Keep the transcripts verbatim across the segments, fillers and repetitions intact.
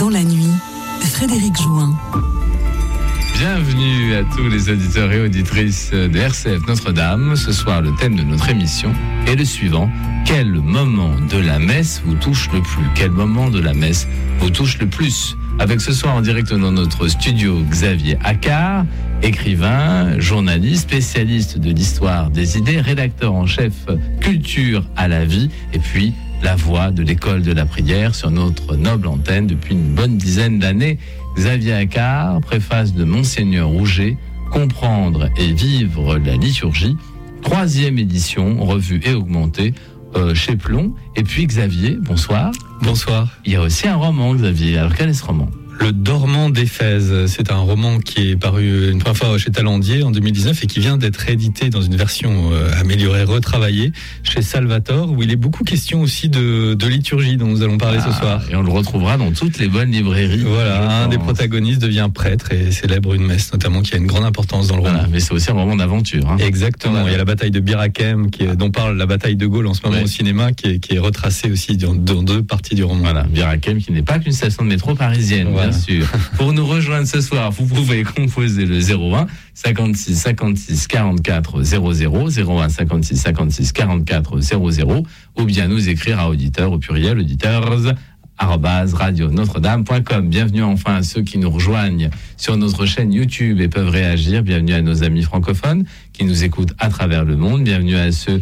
dans la nuit, Frédéric Join. Bienvenue à tous les auditeurs et auditrices de R C F Notre-Dame. Ce soir, le thème de notre émission est le suivant. Quel moment de la messe vous touche le plus ? Quel moment de la messe vous touche le plus ? Avec ce soir en direct dans notre studio, Xavier Accard, écrivain, journaliste, spécialiste de l'histoire des idées, rédacteur en chef culture à la vie, et puis la voix de l'école de la prière sur notre noble antenne depuis une bonne dizaine d'années. Xavier Accard, préface de Monseigneur Rouget, Comprendre et vivre la liturgie, troisième édition, revue et augmentée euh, chez Plon. Et puis Xavier, bonsoir. Bonsoir. Il y a aussi un roman, Xavier. Alors quel est ce roman ? Le Dormant d'Éphèse, c'est un roman qui est paru une première fois chez Talandier en deux mille dix-neuf et qui vient d'être réédité dans une version euh, améliorée, retravaillée chez Salvator, où il est beaucoup question aussi de, de liturgie dont nous allons parler ah, ce soir. Et on le retrouvera dans toutes les bonnes librairies. Voilà, un des protagonistes devient prêtre et célèbre une messe notamment qui a une grande importance dans le roman. Voilà, mais c'est aussi un roman d'aventure. Hein. Exactement, voilà. Il y a la bataille de Bir Hakeim, qui est, dont parle la bataille de Gaulle en ce moment ouais. au cinéma, qui est, qui est retracée aussi dans, dans deux parties du roman. Voilà, Bir Hakeim qui n'est pas qu'une station de métro parisienne. Voilà. Bien sûr. Pour nous rejoindre ce soir, vous pouvez composer le zéro un cinquante-six cinquante-six quarante-quatre zéro zéro, zéro un cinquante-six cinquante-six quarante-quatre zéro zéro, ou bien nous écrire à auditeur au pluriel auditeurs arobase radio notre dame point com. Bienvenue enfin à ceux qui nous rejoignent sur notre chaîne YouTube et peuvent réagir. Bienvenue à nos amis francophones qui nous écoutent à travers le monde. Bienvenue à ceux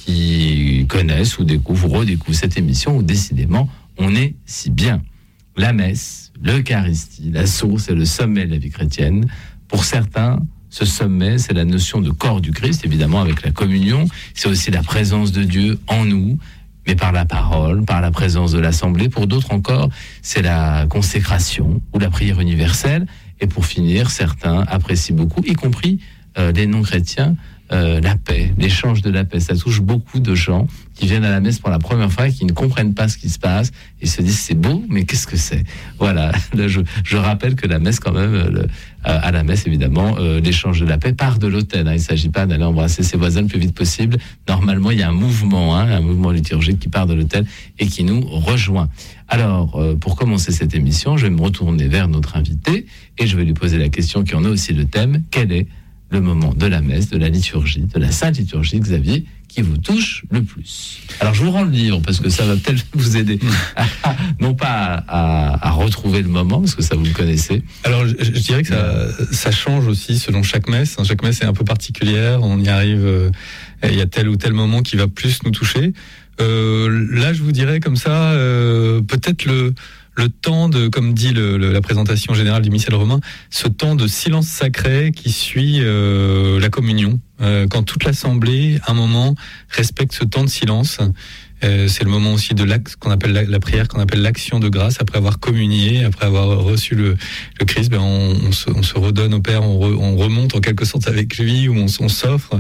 qui connaissent ou découvrent ou redécouvrent cette émission où décidément on est si bien. La messe, l'Eucharistie, la source et le sommet de la vie chrétienne. Pour certains, ce sommet, c'est la notion de corps du Christ, évidemment avec la communion. C'est aussi la présence de Dieu en nous, mais par la parole, par la présence de l'Assemblée. Pour d'autres encore, c'est la consécration ou la prière universelle. Et pour finir, certains apprécient beaucoup, y compris euh, les non-chrétiens, Euh, la paix, l'échange de la paix. Ça touche beaucoup de gens qui viennent à la messe pour la première fois et qui ne comprennent pas ce qui se passe et se disent c'est beau, mais qu'est-ce que c'est ? Voilà, Là, je, je rappelle que la messe quand même, le, euh, à la messe évidemment, euh, l'échange de la paix part de l'autel. Hein. Il ne s'agit pas d'aller embrasser ses voisins le plus vite possible. Normalement, il y a un mouvement, hein, un mouvement liturgique qui part de l'autel et qui nous rejoint. Alors, euh, pour commencer cette émission, je vais me retourner vers notre invité et je vais lui poser la question qui en a aussi le thème. Quel est le moment de la messe, de la liturgie, de la Sainte Liturgie, Xavier, qui vous touche le plus? Alors, je vous rends le livre, parce que ça va peut-être vous aider, à, à, non pas à, à retrouver le moment, parce que ça, vous le connaissez. Alors, je, je dirais que ça, ça change aussi selon chaque messe. Chaque messe est un peu particulière, on y arrive, euh, il y a tel ou tel moment qui va plus nous toucher. Euh, là, je vous dirais comme ça, euh, peut-être le... le temps de, comme dit le, le, la présentation générale du missel romain, ce temps de silence sacré qui suit euh, la communion. Euh, quand toute l'assemblée, à un moment, respecte ce temps de silence. Euh, c'est le moment aussi de l'acte qu'on appelle la, la prière, qu'on appelle l'action de grâce. Après avoir communié, après avoir reçu le, le Christ, ben on, on, se, on se redonne au Père, on, re, on remonte en quelque sorte avec lui, où on, on s'offre.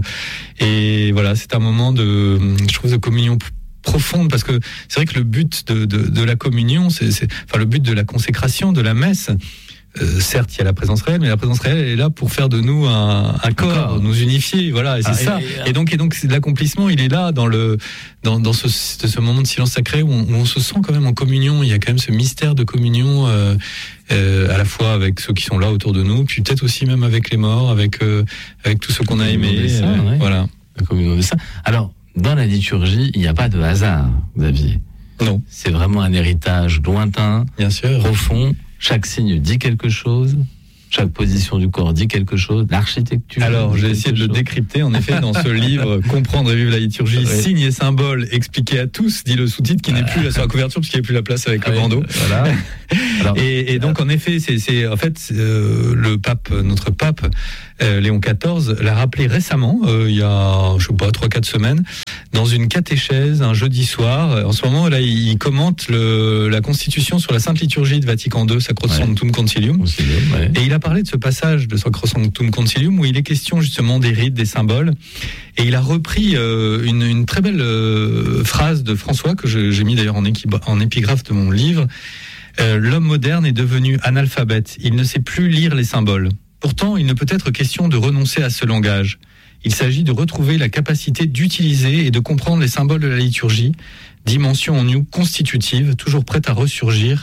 Et voilà, c'est un moment de, je trouve, de communion profonde, parce que c'est vrai que le but de, de, de la communion, c'est, c'est, enfin le but de la consécration, de la messe, euh, certes il y a la présence réelle, mais la présence réelle elle est là pour faire de nous un, un corps, corps, nous unifier, voilà, et c'est ah, ça. Et, et, et donc et donc c'est l'accomplissement, il est là dans le dans dans ce ce moment de silence sacré où on, où on se sent quand même en communion. Il y a quand même ce mystère de communion, euh, euh, à la fois avec ceux qui sont là autour de nous, puis peut-être aussi même avec les morts, avec euh, avec tous ceux qu'on a aimés, ça, euh, ouais. Voilà. La communion de ça. Alors, dans la liturgie, il n'y a pas de hasard, Xavier. Non. C'est vraiment un héritage lointain, bien sûr, profond. Chaque signe dit quelque chose. Chaque position du corps dit quelque chose. L'architecture. Alors, j'ai essayé de le décrypter. En effet, dans ce livre, Comprendre et vivre la liturgie, oui. Signes et symboles expliqués à tous, dit le sous-titre, qui n'est plus là sur la couverture, puisqu'il n'y a plus la place avec ah le oui, bandeau. Voilà. Alors, et, et donc, en effet, c'est, c'est en fait euh, le pape, notre pape euh, Léon quatorze, l'a rappelé récemment, euh, il y a, je sais pas, trois quatre semaines, dans une catéchèse un jeudi soir. En ce moment, là, il commente le, la Constitution sur la Sainte Liturgie de Vatican deux, Sacrosanctum ouais. Concilium. Concilium ouais. Et il a parlé de ce passage de Sacrosanctum Concilium où il est question justement des rites, des symboles. Et il a repris euh, une, une très belle euh, phrase de François que je, j'ai mis d'ailleurs en, équib- en épigraphe de mon livre. Euh, L'homme moderne est devenu analphabète. Il ne sait plus lire les symboles. Pourtant, il ne peut être question de renoncer à ce langage. Il s'agit de retrouver la capacité d'utiliser et de comprendre les symboles de la liturgie, dimension en nous constitutive, toujours prête à ressurgir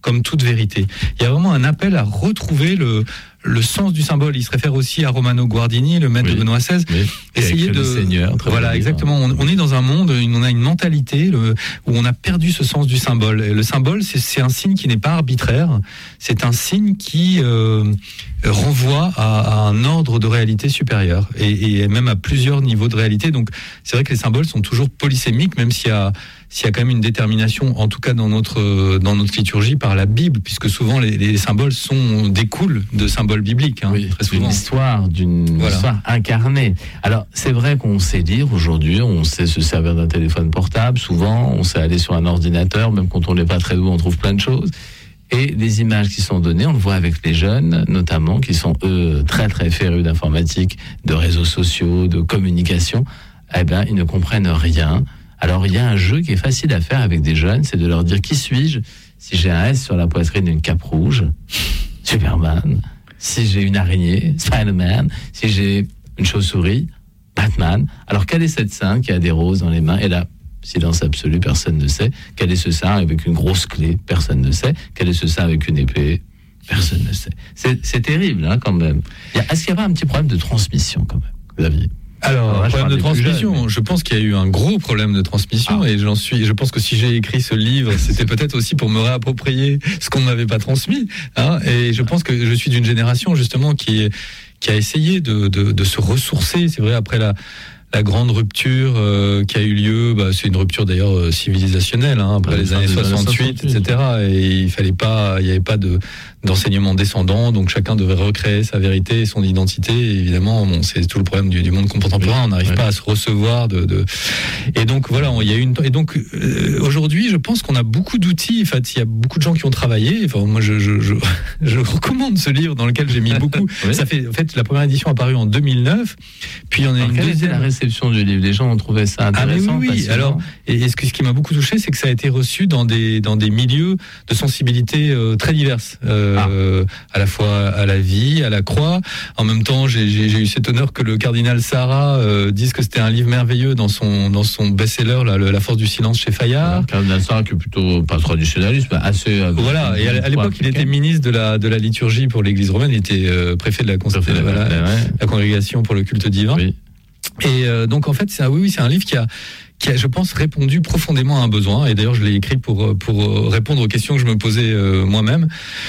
comme toute vérité. Il y a vraiment un appel à retrouver le le sens du symbole. Il se réfère aussi à Romano Guardini, le maître oui. de Benoît seize. Oui. Essayer de, le Seigneur, voilà, exactement. On, on est dans un monde, on a une mentalité le, où on a perdu ce sens du symbole. Et le symbole, c'est, c'est un signe qui n'est pas arbitraire. C'est un signe qui euh, renvoie à, à un ordre de réalité supérieur et, et même à plusieurs niveaux de réalité. Donc, c'est vrai que les symboles sont toujours polysémiques, même s'il y a s'il y a quand même une détermination, en tout cas dans notre dans notre liturgie, par la Bible, puisque souvent les, les symboles sont découlent de symboles bibliques. Hein, oui, très souvent. Une histoire, d'une voilà. histoire incarnée. Alors c'est vrai qu'on sait lire aujourd'hui, on sait se servir d'un téléphone portable, souvent on sait aller sur un ordinateur, même quand on n'est pas très doué, on trouve plein de choses. Et les images qui sont données, on le voit avec les jeunes, notamment, qui sont eux très très férus d'informatique, de réseaux sociaux, de communication. Eh ben, ils ne comprennent rien. Alors, il y a un jeu qui est facile à faire avec des jeunes, c'est de leur dire qui suis-je si j'ai un S sur la poitrine d'une cape rouge, Superman, si j'ai une araignée, Spider-Man, si j'ai une chauve-souris, Batman. Alors, quelle est cette sainte qui a des roses dans les mains? Et là, silence absolu, personne ne sait. Quel est ce saint avec une grosse clé? Personne ne sait. Quel est ce saint avec une épée? Personne ne sait. C'est, c'est terrible, hein, quand même. Il y a, est-ce qu'il n'y a pas un petit problème de transmission, quand même, Xavier? Alors, Alors là, problème de transmission. Jeunes, mais... Je pense qu'il y a eu un gros problème de transmission ah. et j'en suis. Je pense que si j'ai écrit ce livre, c'était peut-être aussi pour me réapproprier ce qu'on ne m'avait pas transmis. Hein, et je pense que je suis d'une génération justement qui qui a essayé de de, de se ressourcer. C'est vrai après la. La grande rupture euh, qui a eu lieu, bah, c'est une rupture d'ailleurs euh, civilisationnelle, hein, après ouais, les années soixante-huit, et cetera. Et il fallait pas, il n'y avait pas de d'enseignement descendant, donc chacun devait recréer sa vérité, son identité. Et évidemment, bon, c'est tout le problème du, du monde contemporain. On n'arrive ouais. pas à se recevoir de, de. Et donc voilà, il y a une. Et donc euh, aujourd'hui, je pense qu'on a beaucoup d'outils. En fait, il y a beaucoup de gens qui ont travaillé. Enfin, moi, je je je, je recommande ce livre dans lequel j'ai mis beaucoup. oui. Ça fait, en fait, la première édition a paru en deux mille neuf. Puis on a une deuxième. Du livre, les gens ont trouvé ça intéressant. Ah mais oui, oui. Alors, et ce, ce qui m'a beaucoup touché, c'est que ça a été reçu dans des dans des milieux de sensibilité euh, très diverses, euh, ah. à la fois à la vie, à la croix. En même temps, j'ai, j'ai, j'ai eu cet honneur que le cardinal Sarah euh, dise que c'était un livre merveilleux dans son dans son best-seller, là, le, La force du silence chez Fayard. Voilà, le cardinal Sarah qui est plutôt pas traditionnaliste, mais assez. Euh, voilà. Et à, à l'époque, il était ministre de la de la liturgie pour l'Église romaine. Il était euh, préfet de la, cons- de la, voilà, ouais. la congrégation pour le culte divin. Oui. Et euh, donc en fait, c'est un, oui, oui, c'est un livre qui a, qui a, je pense, répondu profondément à un besoin. Et d'ailleurs, je l'ai écrit pour pour répondre aux questions que je me posais euh, moi-même.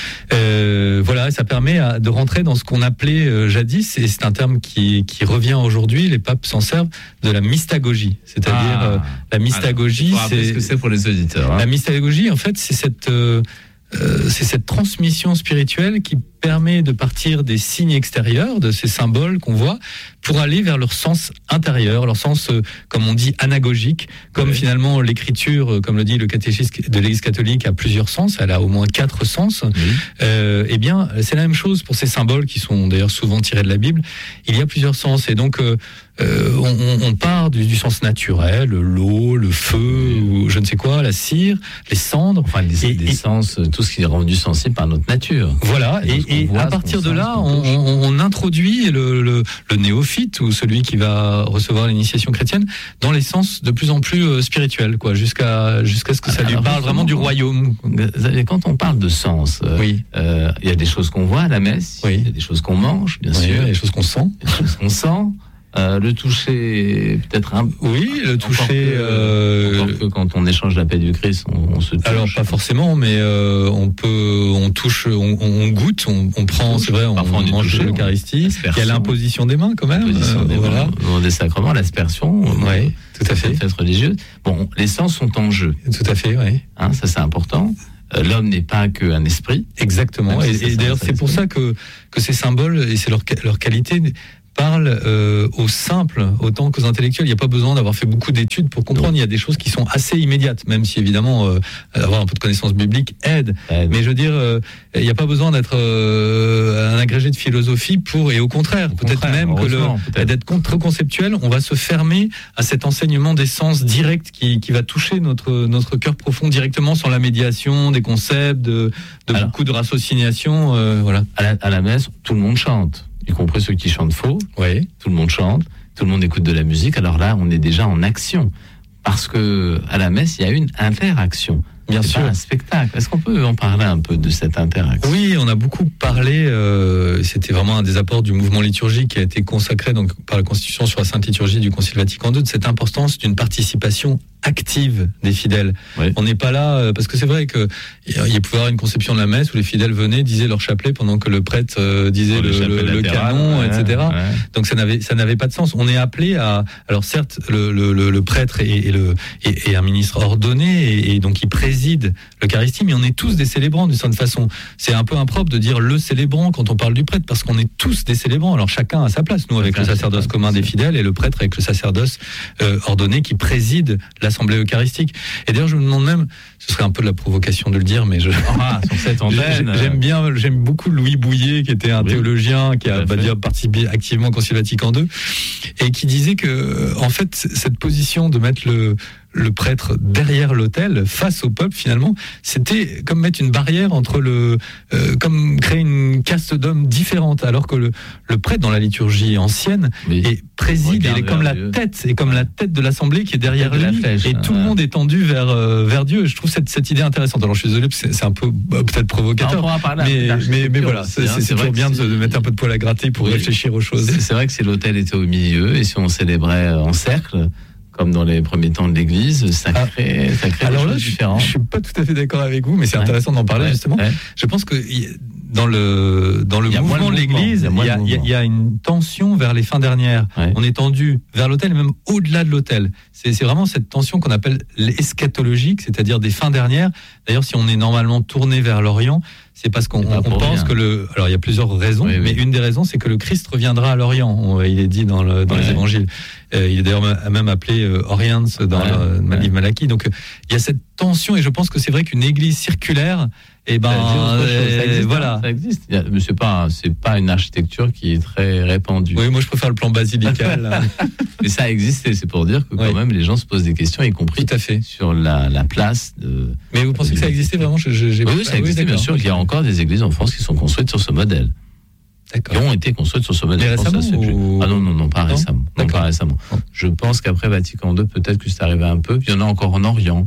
Euh, voilà, ça permet à, de rentrer dans ce qu'on appelait euh, jadis, et c'est un terme qui qui revient aujourd'hui. Les papes s'en servent, de la mystagogie, c'est-à-dire ah, euh, la mystagogie. Alors, c'est ce que c'est pour les auditeurs. Hein. La mystagogie, en fait, c'est cette euh, euh, c'est cette transmission spirituelle qui permet de partir des signes extérieurs, de ces symboles qu'on voit, pour aller vers leur sens intérieur, leur sens, euh, comme on dit, anagogique, comme oui. finalement l'écriture, comme le dit le catéchisme de l'Église catholique, a plusieurs sens, elle a au moins quatre sens. Oui. Euh, eh bien, c'est la même chose pour ces symboles qui sont d'ailleurs souvent tirés de la Bible. Il y a plusieurs sens, et donc euh, euh, on, on part du, du sens naturel, l'eau, le feu, oui. ou je ne sais quoi, la cire, les cendres. Enfin, des, et, des et, sens, tout ce qui est rendu sensible par notre nature. Voilà, et, et, et voit, à partir de là, on, on, on introduit le, le, le néophyte ou celui qui va recevoir l'initiation chrétienne dans les sens de plus en plus euh, spirituels, quoi, jusqu'à jusqu'à ce que ça Alors, lui parle vraiment du royaume. Quand on parle de sens, il oui. euh, y a des choses qu'on voit à la messe, il oui. y a des choses qu'on mange, bien oui, sûr, il y a des choses qu'on sent, des choses qu'on sent. Euh, le toucher, peut-être un. Oui, le toucher. Que, euh... Encore que quand on échange la paix du Christ, on, on se touche. Alors pas forcément, mais euh, on peut, on touche, on, on goûte, on, on prend, c'est vrai, on, on mange touché, l'Eucharistie. Il y a l'imposition des mains quand même. L'imposition euh, des voilà. mains, des sacrements, l'aspersion. Oui, tout à fait. Fête religieuse. Bon, les sens sont en jeu. Tout à fait, oui. Hein, ça c'est important. Euh, l'homme n'est pas qu'un esprit. Exactement. Et, et d'ailleurs, c'est pour ça que que ces symboles et c'est leur leur qualité parle euh, aux simples autant qu'aux intellectuels. Il n'y a pas besoin d'avoir fait beaucoup d'études pour comprendre. Non. Il y a des choses qui sont assez immédiates, même si évidemment euh, avoir un peu de connaissances bibliques aide. aide. Mais je veux dire, euh, il n'y a pas besoin d'être euh, un agrégé de philosophie pour, et au contraire, au peut-être contraire, même que le, peut-être. d'être trop conceptuel, on va se fermer à cet enseignement des sens directs qui, qui va toucher notre notre cœur profond directement, sans la médiation des concepts, de, de Alors, beaucoup de raciocination. Euh, voilà. À la, à la messe, tout le monde chante, y compris ceux qui chantent faux. Oui. Tout le monde chante, tout le monde écoute de la musique. Alors là, on est déjà en action. Parce que à la messe, il y a une interaction. Bien c'est sûr. pas un spectacle. Est-ce qu'on peut en parler un peu de cette interaction? Oui, on a beaucoup parlé. Euh, c'était vraiment un des apports du mouvement liturgique qui a été consacré donc par la Constitution sur la Sainte Liturgie du Concile Vatican deux, de cette importance d'une participation active des fidèles. Oui. On n'est pas là euh, parce que c'est vrai que il pouvait y avoir une conception de la messe où les fidèles venaient, disaient leur chapelet pendant que le prêtre euh, disait Oh, le, le, le canon, ouais, et cetera. Ouais. Donc ça n'avait ça n'avait pas de sens. On est appelé à alors certes le, le, le, le prêtre est, est le est, est un ministre ordonné et, et donc il préside l'Eucharistie, mais on est tous des célébrants d'une certaine façon. C'est un peu impropre de dire le célébrant quand on parle du prêtre parce qu'on est tous des célébrants. Alors chacun à sa place. Nous avec Chacun le sacerdoce commun des fidèles et le prêtre avec le sacerdoce euh, ordonné qui préside l'assemblée eucharistique. Et d'ailleurs, je me demande même, ce serait un peu de la provocation de le dire, mais je, Ah, sur cette antenne. j'aime bien, j'aime beaucoup Louis Bouillet, qui était un Oui, théologien, qui a tout à bah, fait. dire, participé activement au Concile Vatican deux, et qui disait que, en fait, cette position de mettre le le prêtre derrière l'autel, face au peuple, finalement, c'était comme mettre une barrière entre le, euh, comme créer une caste d'hommes différente, alors que le, le prêtre dans la liturgie ancienne Oui. est préside, Regarde il est comme vers la Dieu. tête, et comme la tête de l'assemblée qui est derrière Tête de la lui, flèche, et tout le ouais. monde est tendu vers euh, vers Dieu. Je trouve cette cette idée intéressante. Alors je suis désolé, c'est, c'est un peu bah, peut-être Alors, on provocateur, pourra parler un peu mais, mais d'architecture mais voilà, aussi, c'est, hein. c'est, c'est vrai toujours que bien de, si- de mettre un peu de poil à gratter pour Oui. réfléchir aux choses. C'est, c'est vrai que si l'autel était au milieu et si on célébrait en cercle, comme dans les premiers temps de l'Église, ça crée, ça crée Alors des là, choses je, différentes. je suis pas tout à fait d'accord avec vous, mais c'est Ouais. intéressant d'en parler Ouais, justement. ouais. Je pense que y- dans le dans le Il y a moins mouvement de de mouvement, l'Église, il y a il moins y a, de il y a- mouvement. il y a une tension vers les fins dernières. Ouais. On est tendu vers l'autel et même au-delà de l'autel. C'est, c'est vraiment cette tension qu'on appelle l'eschatologique, c'est-à-dire des fins dernières. D'ailleurs, si on est normalement tourné vers l'Orient, c'est parce qu'on C'est pas on pour pense rien. que le. Alors, il y a plusieurs raisons, Oui, oui. mais une des raisons, c'est que le Christ reviendra à l'Orient. On- il est dit dans, le, dans Ouais. les Évangiles. Euh, il est d'ailleurs ma- même appelé euh, Orients dans Ouais, le, le ouais. livre Malachie. Donc, euh, il y a cette tension, et je pense que c'est vrai qu'une Église circulaire, et ben, Ça dit autre chose. Ça euh, existe, voilà. hein, ça existe. Il y a- Mais c'est pas, c'est pas une architecture qui est très répandue. Oui, moi je préfère le plan basilical. là. Mais ça a existé. C'est pour dire que quand Oui. même les gens se posent des questions, y compris Tout à fait. sur la, la place de. Mais vous pensez que ça existait vraiment? je, je, j'ai Oui, pas- oui, ça ah existe bien d'accord. sûr. Il y a encore des églises en France qui sont construites sur ce modèle. Qui D'accord. ont été construites sur ce modèle. Mais Je pense que ça récemment se fait plus. ou- Ah non, non, non, pas Non récemment. Non, D'accord. pas récemment. Bon. Je pense qu'après Vatican deux, peut-être que c'est arrivé un peu. Puis il y en a encore en Orient.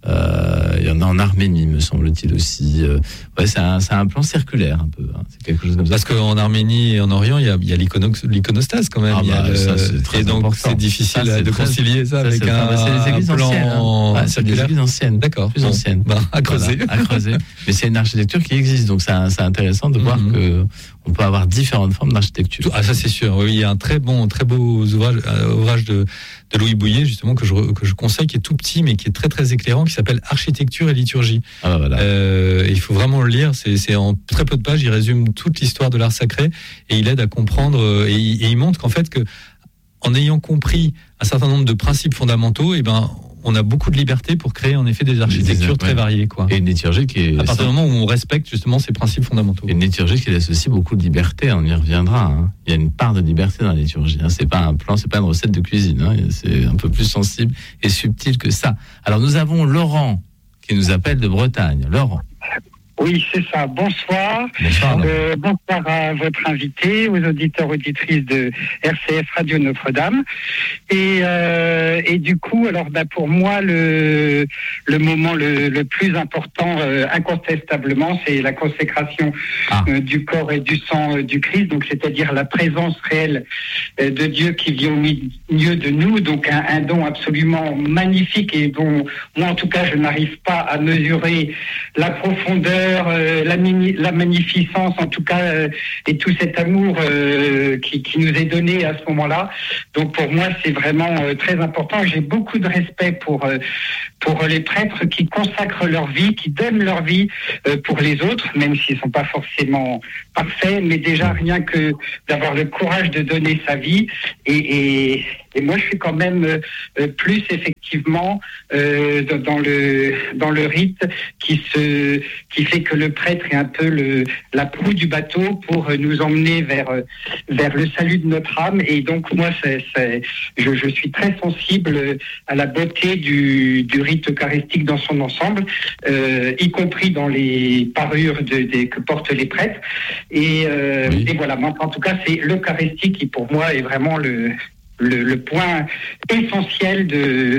Euh, il y en a en Arménie, me semble-t-il aussi. Euh, ouais, c'est un, c'est un plan circulaire un peu. Hein. C'est quelque chose comme ça. Parce qu'en Arménie et en Orient, il y a, il y a l'icono- l'iconostase quand même. Ah il y a bah, le- ça, c'est très et donc important. c'est difficile Ça, c'est de très- concilier ça, Ça, avec c'est, un, enfin, c'est les églises un plan anciennes. Hein. Ouais, c'est des circulaire. églises anciennes. D'accord. Plus Bon, anciennes. bah, à creuser. Voilà, à creuser. Mais c'est une architecture qui existe, donc c'est, c'est intéressant de voir Mhm. que on peut avoir différentes formes d'architecture. Tout- Ah ça c'est sûr. Oui, il y a un très bon, très beau ouvrage, euh, ouvrage de, de Louis Bouillet justement que je re- que je conseille, qui est tout petit mais qui est très très éclairant, qui s'appelle Architecture et liturgie. Ah bah voilà. Euh, et il faut vraiment le lire. C'est, c'est en très peu de pages. Il résume toute l'histoire de l'art sacré et il aide à comprendre. euh, Et il, et il montre qu'en fait que en ayant compris un certain nombre de principes fondamentaux, et ben on a beaucoup de liberté pour créer en effet des architectures ouais. très variées, quoi. Et une liturgie qui est À partir du moment où on respecte justement ces principes fondamentaux. une liturgie qui laisse aussi beaucoup de liberté, on y reviendra. Hein. Il y a une part de liberté dans la liturgie. Hein. C'est pas un plan, c'est pas une recette de cuisine. Hein. C'est un peu plus sensible et subtil que ça. Alors nous avons Laurent qui nous appelle de Bretagne. Laurent. Oui, c'est ça. Bonsoir. Bonsoir. Laurent. Euh, bonsoir à votre invité, aux auditeurs auditrices de R C F Radio Notre-Dame. Et, euh, et du coup, alors bah, pour moi, le, le moment le, le plus important, euh, incontestablement, c'est la consécration Ah. euh, du corps et du sang euh, du Christ, donc c'est-à-dire la présence réelle euh, de Dieu qui vit au milieu de nous, donc un, un don absolument magnifique et dont moi, en tout cas, je n'arrive pas à mesurer la profondeur, euh, la, mini, la magnificence, en tout cas, euh, et tout cet amour euh, qui, qui nous est donné à ce moment-là. Donc pour moi, c'est vraiment euh, très important. J'ai beaucoup de respect pour euh, pour les prêtres qui consacrent leur vie, qui donnent leur vie euh, pour les autres, même s'ils sont pas forcément parfaits, mais déjà rien que d'avoir le courage de donner sa vie. Et, et, et moi, je suis quand même euh, plus effectivement euh, dans le dans le rite qui se qui fait que le prêtre est un peu le la proue du bateau pour nous emmener vers vers le salut de notre âme. Et donc moi, c'est, c'est je, je suis très sensible à la beauté du du rite eucharistique dans son ensemble, euh, y compris dans les parures de, de, que portent les prêtres. Et, euh, Oui. et voilà, moi, en tout cas, c'est l'Eucharistie qui, pour moi, est vraiment le, le, le point essentiel de,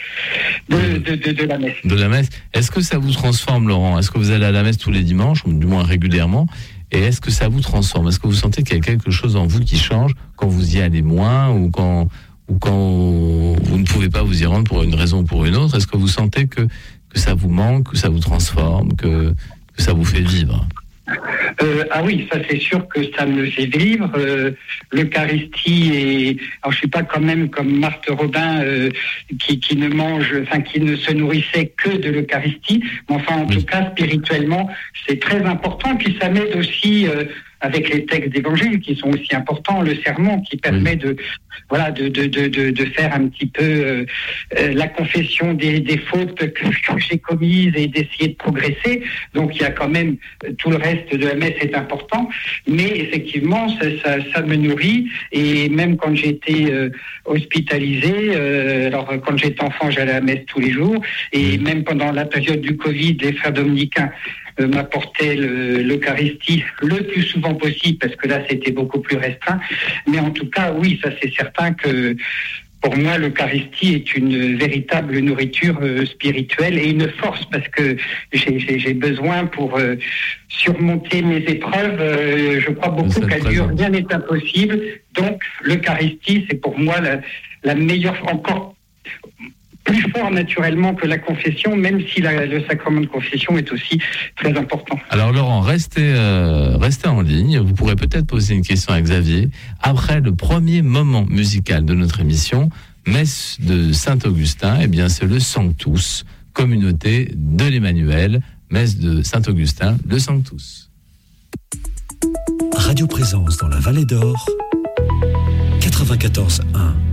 de, de, de, de la messe. De la messe. Est-ce que ça vous transforme, Laurent? Est-ce que vous allez à la messe tous les dimanches, ou du moins régulièrement? Et est-ce que ça vous transforme? Est-ce que vous sentez qu'il y a quelque chose en vous qui change quand vous y allez moins, ou quand, ou quand vous ne pouvez pas vous y rendre pour une raison ou pour une autre? Est-ce que vous sentez que, que ça vous manque, que ça vous transforme, que, que ça vous fait vivre? Euh, ah oui, ça c'est sûr que ça me fait vivre. Euh, L'Eucharistie est. Alors je suis pas quand même comme Marthe Robin euh, qui, qui ne mange, enfin qui ne se nourrissait que de l'Eucharistie. Mais enfin, en oui. tout cas, spirituellement, c'est très important. Puis ça m'aide aussi euh, avec les textes d'évangile qui sont aussi importants, le sermon qui permet oui. de, voilà, de de, de de de faire un petit peu euh, euh, la confession des, des fautes que, que j'ai commises et d'essayer de progresser. Donc il y a quand même tout le reste de la messe est important, mais effectivement ça, ça, ça me nourrit. Et même quand j'étais euh, hospitalisé, euh, alors quand j'étais enfant j'allais à la messe tous les jours, et même pendant la période du Covid, les frères dominicains euh, m'apportaient le, l'Eucharistie le plus souvent possible, parce que là c'était beaucoup plus restreint. Mais en tout cas oui, ça c'est certain que pour moi, l'Eucharistie est une véritable nourriture euh, spirituelle et une force, parce que j'ai, j'ai, j'ai besoin pour euh, surmonter mes épreuves. Euh, je crois beaucoup qu'à Dieu, rien n'est impossible. Donc, l'Eucharistie, c'est pour moi la, la meilleure, encore plus fort naturellement que la confession, même si la, le sacrement de confession est aussi très important. Alors Laurent, restez, euh, restez en ligne. Vous pourrez peut-être poser une question à Xavier après le premier moment musical de notre émission, messe de Saint-Augustin. Eh bien, c'est le Sanctus, communauté de l'Emmanuel, messe de Saint-Augustin, le Sanctus. Radio Présence dans la Vallée d'Or, quatre-vingt-quatorze un.